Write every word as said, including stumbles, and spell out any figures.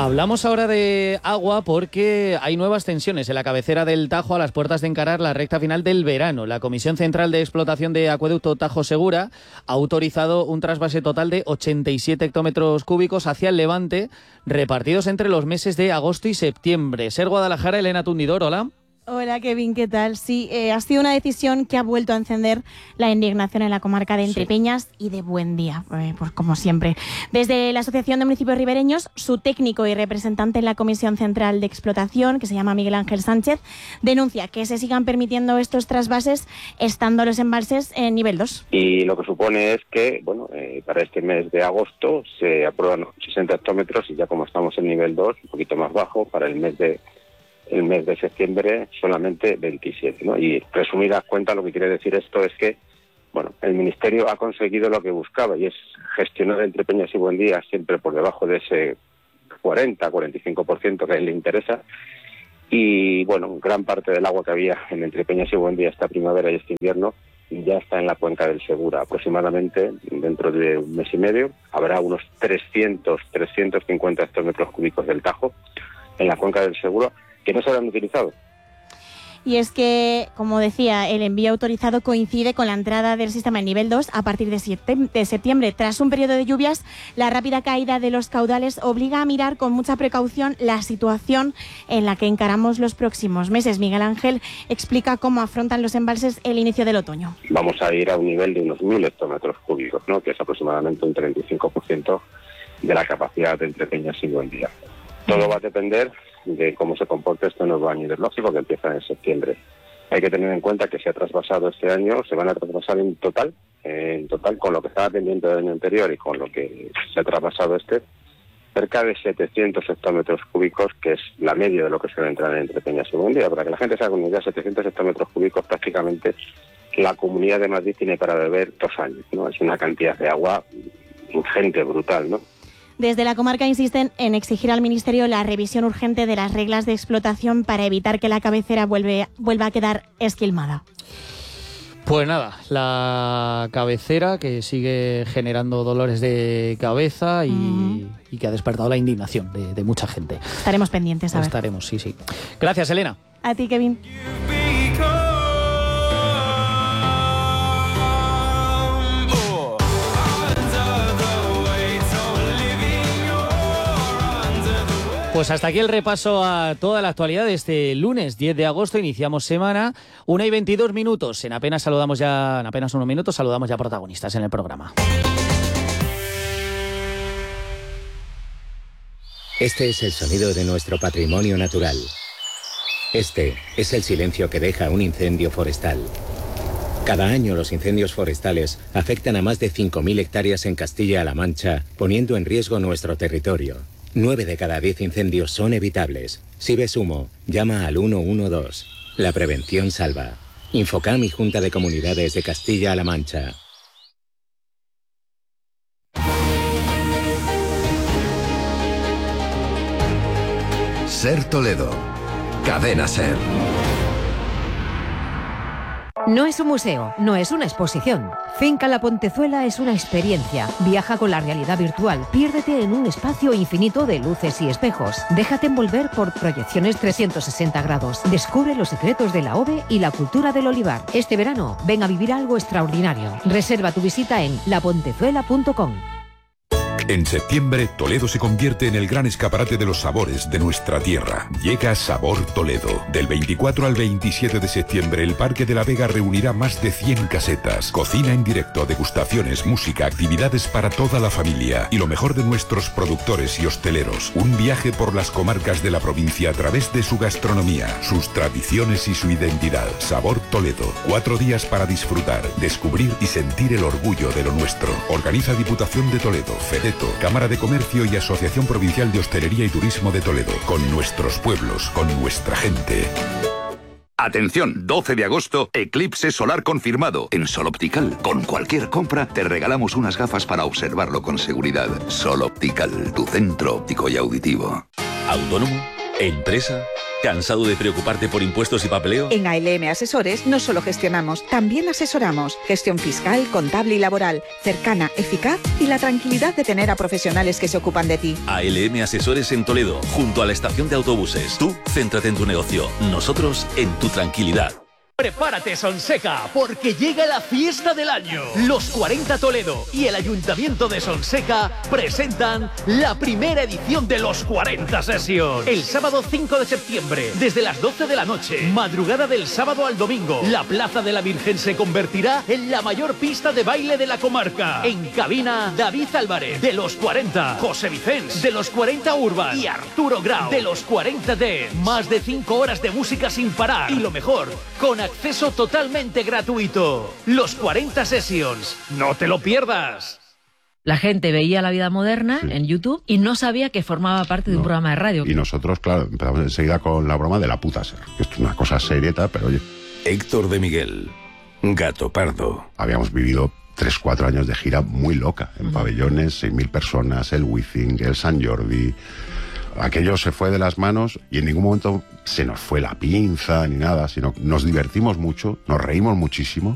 Hablamos ahora de agua porque hay nuevas tensiones en la cabecera del Tajo a las puertas de encarar la recta final del verano. La Comisión Central de Explotación de Acueducto Tajo Segura ha autorizado un trasvase total de ochenta y siete hectómetros cúbicos hacia el levante, repartidos entre los meses de agosto y septiembre. Ser Guadalajara, Elena Tundidor, hola. Hola Kevin, ¿qué tal? Sí, eh, ha sido una decisión que ha vuelto a encender la indignación en la comarca de Entrepeñas sí. y de Buendía, eh, pues como siempre. Desde la Asociación de Municipios Ribereños, su técnico y representante en la Comisión Central de Explotación, que se llama Miguel Ángel Sánchez, denuncia que se sigan permitiendo estos trasvases estando los embalses en nivel dos. Y lo que supone es que, bueno, eh, para este mes de agosto se aprueban sesenta hectómetros y ya como estamos en nivel dos, un poquito más bajo, para el mes de el mes de septiembre solamente veintisiete, ¿no? Y resumidas cuentas, lo que quiere decir esto es que, bueno, el Ministerio ha conseguido lo que buscaba y es gestionar Entrepeñas y Buendía siempre por debajo de ese cuarenta, cuarenta y cinco por ciento que a él le interesa. Y, bueno, gran parte del agua que había en Entrepeñas y Buendía esta primavera y este invierno ya está en la cuenca del Segura. Aproximadamente dentro de un mes y medio habrá unos trescientos, trescientos cincuenta hectómetros cúbicos del Tajo en la cuenca del Segura que no se habrán utilizado. Y es que, como decía, el envío autorizado coincide con la entrada del sistema en nivel dos a partir de septiembre. Tras un periodo de lluvias, la rápida caída de los caudales obliga a mirar con mucha precaución la situación en la que encaramos los próximos meses. Miguel Ángel explica cómo afrontan los embalses el inicio del otoño. Vamos a ir a un nivel de unos mil hectómetros cúbicos, ¿no? Que es aproximadamente un treinta y cinco por ciento de la capacidad de Entrepeñas y Buendía. Todo va a depender de cómo se comporte este nuevo año hidrológico que empieza en septiembre. Hay que tener en cuenta que se ha trasvasado este año, se van a trasvasar en total, eh, en total con lo que estaba pendiente del año anterior y con lo que se ha trasvasado este, cerca de setecientos hectómetros cúbicos, que es la media de lo que se va a entrar en Entrepeñas y Buendía. Para que la gente se haga una idea, setecientos hectómetros cúbicos prácticamente la Comunidad de Madrid tiene para beber dos años, ¿no? Es una cantidad de agua ingente, brutal, ¿no? Desde la comarca insisten en exigir al Ministerio la revisión urgente de las reglas de explotación para evitar que la cabecera vuelve, vuelva a quedar esquilmada. Pues nada, la cabecera que sigue generando dolores de cabeza y, mm. y que ha despertado la indignación de, de mucha gente. Estaremos pendientes, a ver. Estaremos, sí, sí. Gracias, Elena. A ti, Kevin. Pues hasta aquí el repaso a toda la actualidad de este lunes diez de agosto. Iniciamos semana, una y veintidós minutos. En apenas saludamos ya, en apenas unos minutos saludamos ya protagonistas en el programa. Este es el sonido de nuestro patrimonio natural. Este es el silencio que deja un incendio forestal. Cada año los incendios forestales afectan a más de cinco mil hectáreas en Castilla-La Mancha, poniendo en riesgo nuestro territorio. Nueve de cada diez incendios son evitables. Si ves humo, llama al uno uno dos. La prevención salva. Infocam y Junta de Comunidades de Castilla-La Mancha. Ser Toledo. Cadena Ser. No es un museo, no es una exposición. Finca La Pontezuela es una experiencia. Viaja con la realidad virtual. Piérdete en un espacio infinito de luces y espejos. Déjate envolver por proyecciones trescientos sesenta grados. Descubre los secretos de la O V E y la cultura del olivar. Este verano, ven a vivir algo extraordinario. Reserva tu visita en la pontezuela punto com. En septiembre, Toledo se convierte en el gran escaparate de los sabores de nuestra tierra. Llega Sabor Toledo. Del veinticuatro al veintisiete de septiembre, el Parque de la Vega reunirá más de cien casetas. Cocina en directo, degustaciones, música, actividades para toda la familia. Y lo mejor de nuestros productores y hosteleros. Un viaje por las comarcas de la provincia a través de su gastronomía, sus tradiciones y su identidad. Sabor Toledo. Cuatro días para disfrutar, descubrir y sentir el orgullo de lo nuestro. Organiza Diputación de Toledo, FEDETO, Cámara de Comercio y Asociación Provincial de Hostelería y Turismo de Toledo. Con nuestros pueblos, con nuestra gente. Atención, doce de agosto, eclipse solar confirmado. En Sol Optical, con cualquier compra, te regalamos unas gafas para observarlo con seguridad. Sol Optical, tu centro óptico y auditivo. ¿Autónomo? ¿Empresa? ¿Cansado de preocuparte por impuestos y papeleo? En A L M Asesores no solo gestionamos, también asesoramos. Gestión fiscal, contable y laboral, cercana, eficaz y la tranquilidad de tener a profesionales que se ocupan de ti. A L M Asesores en Toledo, junto a la estación de autobuses. Tú, céntrate en tu negocio. Nosotros, en tu tranquilidad. Prepárate, Sonseca, porque llega la fiesta del año. Los cuarenta Toledo y el Ayuntamiento de Sonseca presentan la primera edición de los cuarenta Sessions. El sábado cinco de septiembre, desde las doce de la noche, madrugada del sábado al domingo, la Plaza de la Virgen se convertirá en la mayor pista de baile de la comarca. En cabina, David Álvarez, de los cuarenta, José Vicens, de los cuarenta Urban y Arturo Grau, de los cuarenta Dance. Más de cinco horas de música sin parar. Y lo mejor, con acceso totalmente gratuito. Los cuarenta Sessions. No te lo pierdas. La gente veía La Vida Moderna sí. en YouTube y no sabía que formaba parte de un no. programa de radio. Y nosotros, claro, empezamos enseguida con la broma de la puta ser. Esto es una cosa serieta, pero oye... Héctor de Miguel, Gato Pardo. Habíamos vivido tres, cuatro años de gira muy loca. En uh-huh. pabellones, seis mil personas, el Wizzing, el San Jordi... Aquello se fue de las manos y en ningún momento se nos fue la pinza ni nada, sino nos divertimos mucho, nos reímos muchísimo